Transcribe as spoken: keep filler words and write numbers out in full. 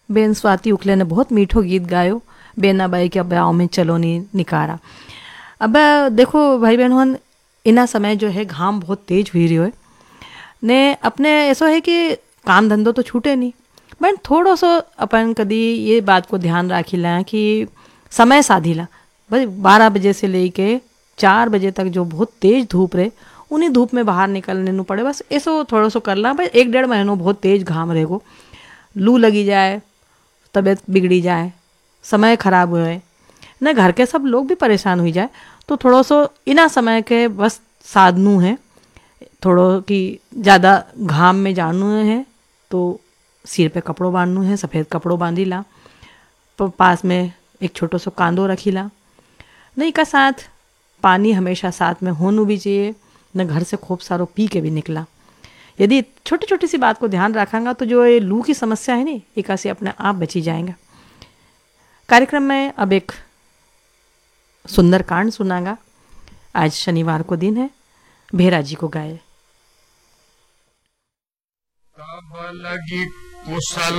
Ben Swati उखले ने बहुत मीठो गीत गायो, बेना बाई के ब्याह में चलो नी निकारा। अब देखो भाई बहन, इना समय जो है घाम बहुत तेज हुई रही है ने, अपने ऐसा है कि काम धंधो तो छूटे नहीं, बट थोड़ो सो अपन कभी ये बात को ध्यान राखी ला कि समय साधी ला। भाई बारह बजे से लेके चार बजे तक जो बहुत तेज धूप रहे, उन्हीं धूप में बाहर निकलने नू पड़े, बस ऐसो थोड़ा सो कर ला। भाई एक डेढ़ महीनों बहुत तेज घाम रहेगो, लू लगी जाए, तबीयत बिगड़ी जाए, समय खराब हुए न, घर के सब लोग भी परेशान हुई जाए, तो थोड़ा सो इना समय के बस साधनू है थोड़ो कि ज़्यादा घाम में जानू है तो सिर पे कपड़ों बांधनू है, सफ़ेद कपड़ों बांधी ला, पास में एक छोटो सो कांदो रखी ला, नहीं का साथ पानी हमेशा साथ में होनू भी चाहिए न, घर से खूब सारो पी के भी निकला। यदि छोटी छोटी सी बात को ध्यान रखांगा तो जो ये लू की समस्या है नी, एक से अपने आप बची जाएगा। कार्यक्रम में अब एक सुंदर कांड सुनागा। आज शनिवार को दिन है, भेरा जी को गाए। तब लगी कुशल